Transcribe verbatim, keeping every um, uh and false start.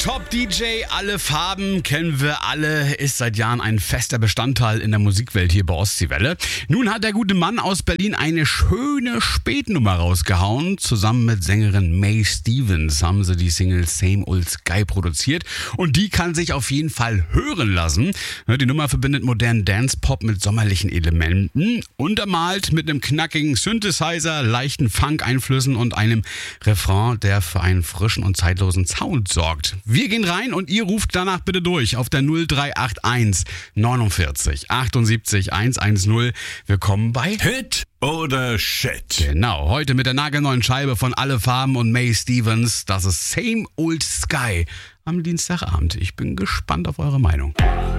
Top-D J, alle Farben kennen wir alle, ist seit Jahren ein fester Bestandteil in der Musikwelt hier bei Ostseewelle. Nun hat der gute Mann aus Berlin eine schöne Spätnummer rausgehauen. Zusammen mit Sängerin Mae Stevens haben sie die Single Same Old Sky produziert und die kann sich auf jeden Fall hören lassen. Die Nummer verbindet modernen Dance-Pop mit sommerlichen Elementen, untermalt mit einem knackigen Synthesizer, leichten Funk-Einflüssen und einem Refrain, der für einen frischen und zeitlosen Sound sorgt. Wir gehen rein und ihr ruft danach bitte durch auf der null drei acht eins neunundvierzig achtundsiebzig hundertzehn. Willkommen bei Hit oder Shit. Genau, heute mit der nagelneuen Scheibe von Alle Farben und Mae Stevens. Das ist Same Old Sky am Dienstagabend. Ich bin gespannt auf eure Meinung.